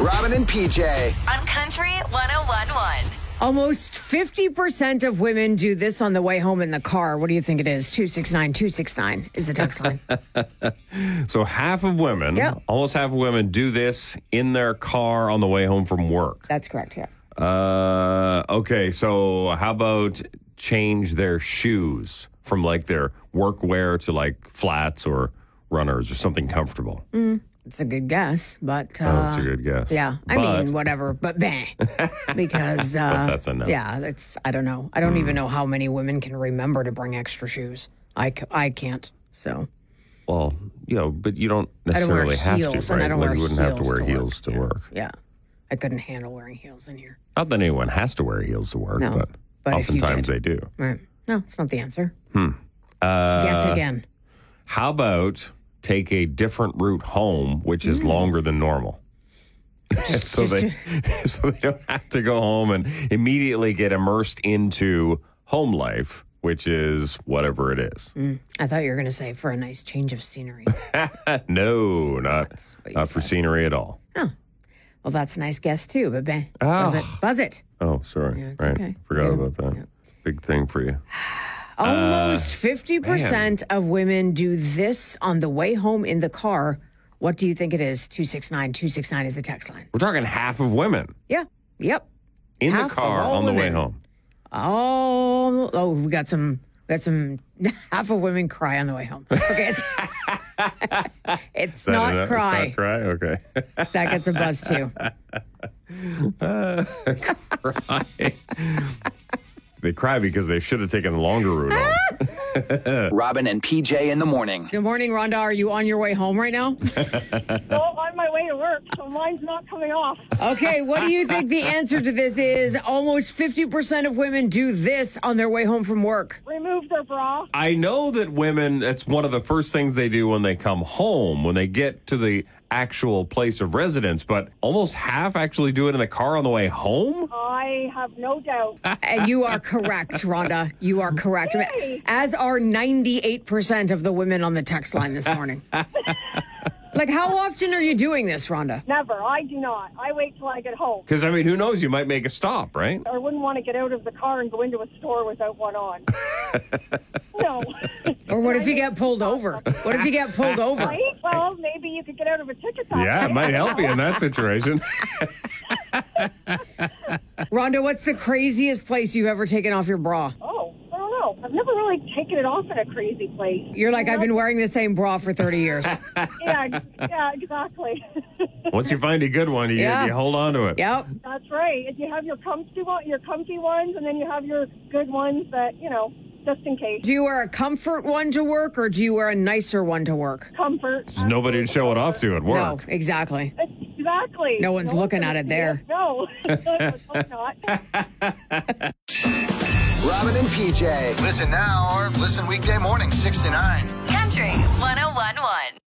Robin and PJ. On Country 101.1. Almost 50% of women do this on the way home in the car. What do you think it is? 269-269 is the text line. So half of women, almost half of women do this in their car on the way home from work. That's correct, yeah. Okay, so how about change their shoes from like their workwear to like flats or runners or something comfortable? It's a good guess, but... that's a good guess. Yeah, I mean, whatever, but bang. Because... but that's a no. Yeah, that's... I don't know. I don't even know how many women can remember to bring extra shoes. I can't, so... Well, but you don't necessarily have to, right? And I don't like wear you wouldn't have to heels wear heels to work. Yeah. I couldn't handle wearing heels in here. Not that anyone has to wear heels to work, No, but oftentimes they do. Right. No, it's not the answer. Guess again. How about take a different route home, which is longer than normal? So they don't have to go home and immediately get immersed into home life, which is whatever it is. I thought you were going to say for a nice change of scenery. No, not for scenery at all. Oh. Well, that's a nice guess, too, but bang. Oh. Buzz it. Oh, sorry. Yeah, it's right. okay. Forgot about that. Yeah. Big thing for you. Almost 50% of women do this on the way home in the car. What do you think it is? 269-269 is the text line. We're talking half of women. Yeah. Yep. In Half the car of all on the way women. home. Oh, we got some half of women cry on the way home. Okay, it's not cry. It's not cry? Okay. That gets a buzz too. Cry. They cry because they should have taken a longer route home. Robin and PJ in the morning. Good morning, Rhonda. Are you on your way home right now? No, on my way to work, so mine's not coming off. Okay, what do you think the answer to this is? Almost 50% of women do this on their way home from work. Remove their bra. I know that women, that's one of the first things they do when they come home, when they get to the actual place of residence, but almost half actually do it in the car on the way home? I have no doubt. And you are correct, Rhonda. You are correct. Yay. As are 98% of the women on the text line this morning. Like, how often are you doing this, Rhonda? Never. I do not. I wait till I get home. Because, I mean, who knows? You might make a stop, right? I wouldn't want to get out of the car and go into a store without one on. No. Or what if you get pulled over? What if you get pulled over? Right? Well, maybe you could get out of a ticket. Yeah, it might help you in that situation. Rhonda, what's the craziest place you've ever taken off your bra? Oh, I don't know. I've never really taken it off in a crazy place. You're like, I've been wearing the same bra for 30 years. Yeah, exactly. Once you find a good one, you hold on to it. Yep. That's right. You have your comfy ones, and then you have your good ones that, just in case. Do you wear a comfort one to work, or do you wear a nicer one to work? Comfort. There's nobody to show it off to at work. No, exactly. Exactly. No one's looking at it there. No, let's hope not. Robin and PJ. Listen now or listen weekday morning 6 to 9. Country 101.1.